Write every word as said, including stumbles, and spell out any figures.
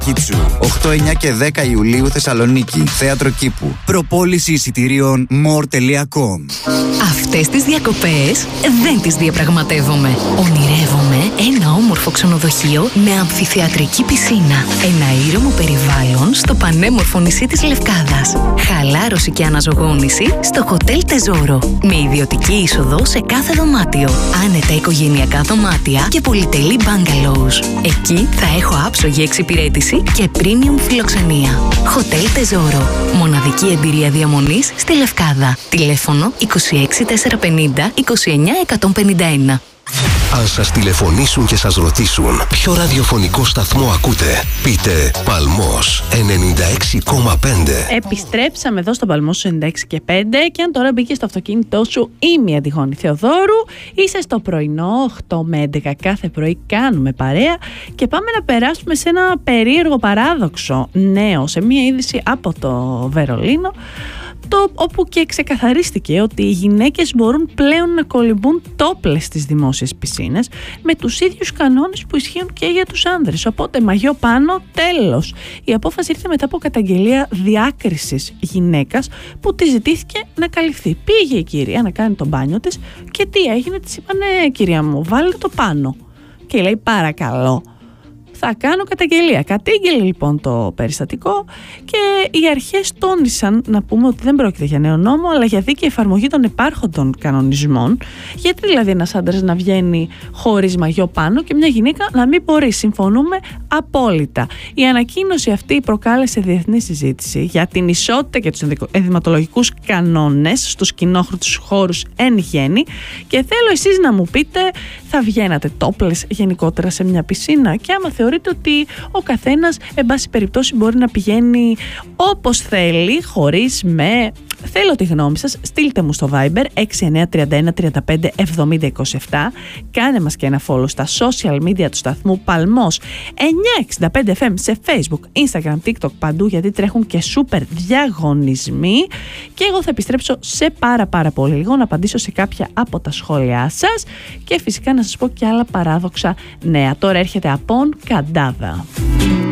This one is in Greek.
Κίτσου. οκτώ, εννιά και δέκα Ιουλίου Θεσσαλονίκη. Θέατρο Κήπου. Προπόληση εισιτηρίων more τελεία com. Αυτές τις διακοπές δεν τις διαπραγματεύομαι. Ονειρεύομαι ένα όμορφο ξενοδοχείο με αμφιθεατρική πισίνα. Ένα ήρεμο περιβάλλον στο πανέμορφο νησί της Λευκάδας. Χαλάρωση και αναζωγόνηση στο Hotel Τεζόρο. Με ιδιωτική είσοδο σε κάθε δωμάτιο. Άνετα οικογενειακά δωμάτια και πολυτελή bungalows. Εκεί θα έχω άψογη εξυπηρέτηση και premium φιλοξενία. Hotel Τεζόρο. Μοναδική εμπειρία διαμονής στη Λευκάδα. Τηλέφωνο είκοσι έξι τετρακόσια πενήντα είκοσι εννιά εκατόν πενήντα ένα. Αν σας τηλεφωνήσουν και σας ρωτήσουν ποιο ραδιοφωνικό σταθμό ακούτε, πείτε Παλμός ενενήντα έξι κόμμα πέντε. Επιστρέψαμε εδώ στο Παλμός ενενήντα έξι και πέντε και αν τώρα μπήκε στο αυτοκίνητό σου, είμαι η Αντιγόνη Θεοδόρου. Είσαι στο πρωινό οκτώ με έντεκα κάθε πρωί, κάνουμε παρέα και πάμε να περάσουμε σε ένα περίεργο παράδοξο νέο, σε μία είδηση από το Βερολίνο, το, όπου και ξεκαθαρίστηκε ότι οι γυναίκες μπορούν πλέον να κολυμπούν τόπλες στις δημόσιες πισίνες με τους ίδιους κανόνες που ισχύουν και για τους άνδρες. Οπότε μαγιό πάνω, τέλος. Η απόφαση ήρθε μετά από καταγγελία διάκρισης γυναίκας που τη ζητήθηκε να καλυφθεί. Πήγε η κυρία να κάνει το μπάνιο της και τι έγινε, της είπανε κυρία μου βάλτε το πάνω. Και λέει παρακαλώ. Θα κάνω καταγγελία. Κατήγγειλε λοιπόν το περιστατικό και οι αρχές τόνισαν, να πούμε ότι δεν πρόκειται για νέο νόμο, αλλά για δίκαιη εφαρμογή των υπάρχοντων κανονισμών. Γιατί δηλαδή ένας άντρας να βγαίνει χωρίς μαγιό πάνω και μια γυναίκα να μην μπορεί. Συμφωνούμε απόλυτα. Η ανακοίνωση αυτή προκάλεσε διεθνή συζήτηση για την ισότητα και τους ενδυματολογικούς κανόνες στους κοινόχρηστους χώρους εν γέννη. Και θέλω εσείς να μου πείτε, θα βγαίνατε τόπλες γενικότερα σε μια πισίνα? Και άμα θεωρείτε ότι ο καθένας εν πάση περιπτώσει μπορεί να πηγαίνει όπως θέλει, χωρίς με... Θέλω τη γνώμη σας, στείλτε μου στο Viber έξι εννιά τρία ένα τρία πέντε εβδομήντα είκοσι επτά, κάνε μας και ένα follow στα social media του σταθμού Παλμός εννιακόσια εξήντα πέντε εφ εμ σε Facebook, Instagram, TikTok, παντού, γιατί τρέχουν και super διαγωνισμοί και εγώ θα επιστρέψω σε πάρα πάρα πολύ λίγο να απαντήσω σε κάποια από τα σχόλιά σας και φυσικά να σας πω και άλλα παράδοξα νέα. Τώρα έρχεται από Καντάδα.